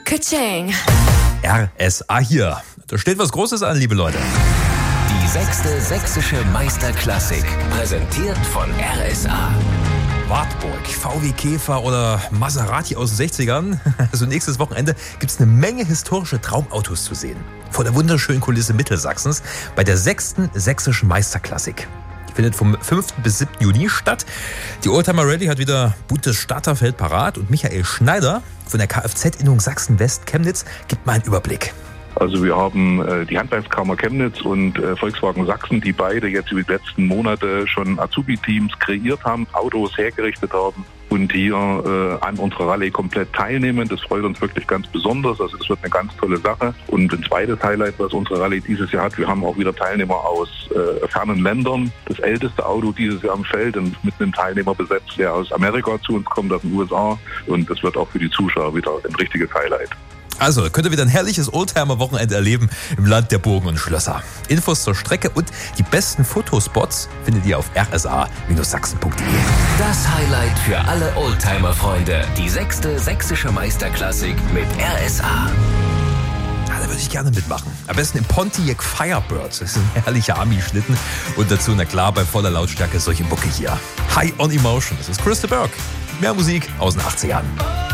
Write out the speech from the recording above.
Ka-ching. RSA hier. Da steht was Großes an, liebe Leute. Die 6. Sächsische Meisterklassik, präsentiert von RSA. Wartburg, VW Käfer oder Maserati aus den 60ern. Also nächstes Wochenende gibt es eine Menge historische Traumautos zu sehen. Vor der wunderschönen Kulisse Mittelsachsens bei der 6. Sächsischen Meisterklassik. Die findet vom 5. bis 7. Juni statt. Die Oldtimer Rallye hat wieder buntes Starterfeld parat und Michael Schneider von der Kfz-Innung Sachsen-West Chemnitz gibt mal einen Überblick. Also wir haben die Handwerkskammer Chemnitz und Volkswagen Sachsen, die beide jetzt über die letzten Monate schon Azubi-Teams kreiert haben, Autos hergerichtet haben und hier an unserer Rallye komplett teilnehmen. Das freut uns wirklich ganz besonders. Also das wird eine ganz tolle Sache. Und ein zweites Highlight, was unsere Rallye dieses Jahr hat, wir haben auch wieder Teilnehmer aus fernen Ländern. Das älteste Auto dieses Jahr am Feld und mit einem Teilnehmer besetzt, der aus Amerika zu uns kommt, aus den USA. Und das wird auch für die Zuschauer wieder ein richtiges Highlight. Also könnt ihr wieder ein herrliches Oldtimer-Wochenende erleben im Land der Burgen und Schlösser. Infos zur Strecke und die besten Fotospots findet ihr auf rsa-sachsen.de. Das Highlight für alle Oldtimer-Freunde. Die 6. Sächsische Meisterklassik mit RSA. Ja, da würde ich gerne mitmachen. Am besten im Pontiac Firebird. Das ist ein herrlicher Ami-Schlitten. Und dazu, na klar, bei voller Lautstärke solche Mucke hier. High on Emotion. Das ist Chris de Burgh. Mehr Musik aus den 80ern.